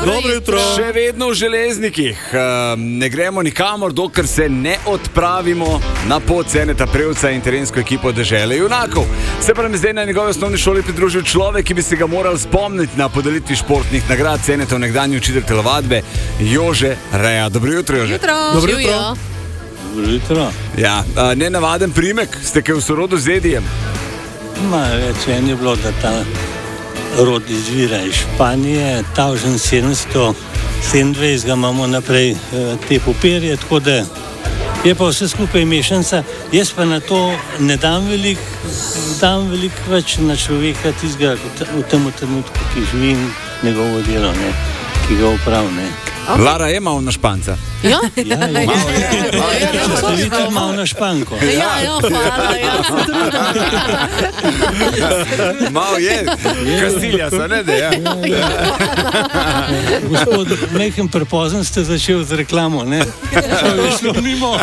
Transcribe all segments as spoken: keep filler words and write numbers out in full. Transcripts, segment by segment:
Dobro jutro. Še vedno v Železnikih. Ne gremo nikamor, dokler se ne odpravimo na pot Ceneta Prevca in terensko ekipo Dežele junakov. Se pa nam zdaj na njegovi osnovni šoli pridružil človek, ki bi se ga moral spomniti na podelitvi športnih nagrad Cenetov nekdanji učitelj telovadbe Jože Reja. Dobro jutro, Jože. Jutro. Dobro jutro. Dobro jutro. Ja, nenavaden primek, ste kaj v sorodu z Edijem? Ma, več en je bilo, da ta rod izvira iz Španije, tisoč sedemsto sedemindvajset imamo naprej te papirje, tako da je pa vse skupaj mešanca. Jaz pa na to ne dam veliko, dam veliko več na človeka tistega v tem trenutku, ki živi in njegovo delo, ne, ki ga opravi, ne. Okay. Lara je malo na Španca. Ja? Ja, ja, ja. Če ste vi tudi malo na Španko. Ja, ja, hvala, ja. Malo je, Kastilja so, ne, da ja. Gospod, nekaj prepozen ste začel z reklamo, ne? To je šlo mimo.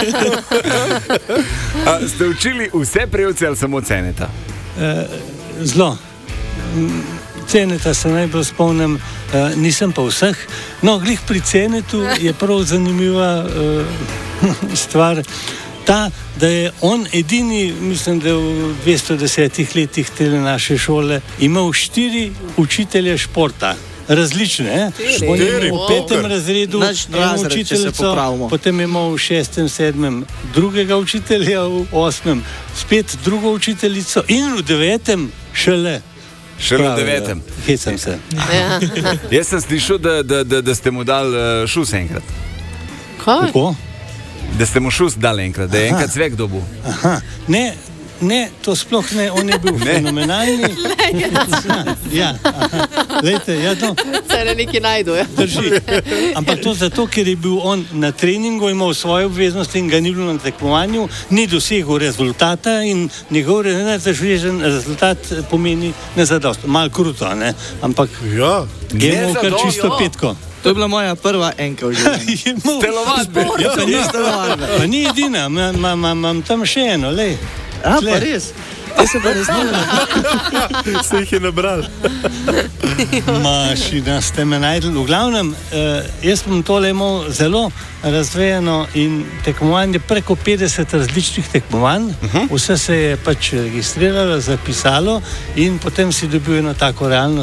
A, ste učili vse Prevce ali samo Ceneta? Uh, zelo. Ceneta se najbolj spomnim, uh, nisem pa vseh. No, glih pri Cenetu je prav zanimiva uh, stvar ta, da je on edini, mislim, da v dvesto desetih letih te naše šole imel štiri učitelje športa. Različne, on je imel v petem razredu eno učiteljico, potem je imel v šestem, sedmem drugega učitelja, v osmem spet drugo učiteljico in v devetem šele. Šele v devetem. Hecam se. Ja. Jaz sem slišal, da, da, da, da ste mu dal uh, šus enkrat. Kaj? Kako? Da ste mu šus dal enkrat, da je enkrat cvek dobil. Aha, ne, ne, to sploh ne, on je bil Ne. fenomenalni. Ja, aha. Lejte, ja, no, Se ne neki najdu, ja. drži. Ampak to zato, ker je bil on na treningu, imel svoje obveznosti in ga ni bilo na tekmovanju, ni dosegel rezultata in njegov nezaželežen rezultat pomeni nezadost. Malo kruto, ne? Ampak Ja. je imel kar Nezadost, čisto jo. petko. To je bila moja prva enka v življenju. Je imel- Telovadbe. Ja, pa ni, Telovadbe. pa ni edina, imam- imam imam tam še eno, lej. A, pa Tle. res. Jaz se pa ne znam. Se jih je nabral. Mašina ste me najdel. V glavnem, eh, jaz sem tole imel zelo razvejeno in tekmovanje preko petdeset različnih tekmovanj. Uh -huh. Vse se je pač registriralo, zapisalo in potem si dobil eno tako realno